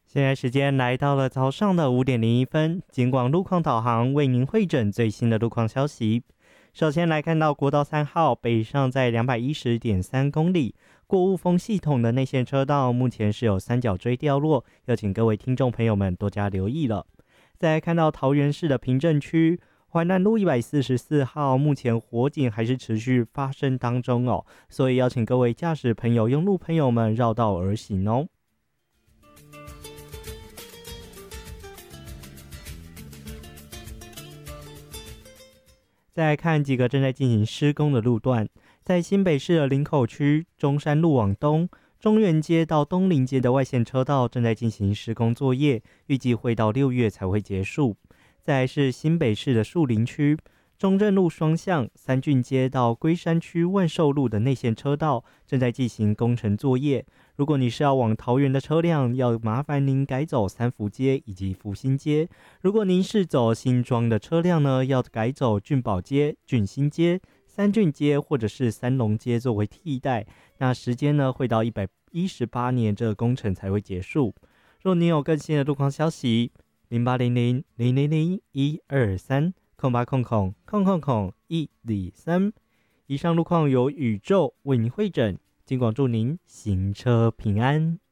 现在时间来到了早上的5:01，警广路况导航为您汇整最新的路况消息。首先来看到国道3号北上在210.3公里，过雾峰系统的内线车道目前是有三角锥掉落，要请各位听众朋友们多加留意了。再来看到桃园市的平镇区淮南路144号，目前火警还是持续发生当中哦，所以要请各位驾驶朋友、用路朋友们绕道而行哦。再来看几个正在进行施工的路段，在新北市的林口区中山路往东，中原街到东林街的外线车道正在进行施工作业，预计会到6月才会结束。再来是新北市的树林区中正路双向三郡街到龟山区万寿路的内线车道正在进行工程作业，如果你是要往桃园的车辆，要麻烦您改走三福街以及福兴街；如果您是走新庄的车辆呢，要改走俊宝街、俊兴街、三郡街或者是三龙街作为替代。那时间呢会到118年这个工程才会结束。若您有更新的路况消息，0800-000-123-0800-123。以上路况由宇宙为您汇整，尽管祝您行车平安。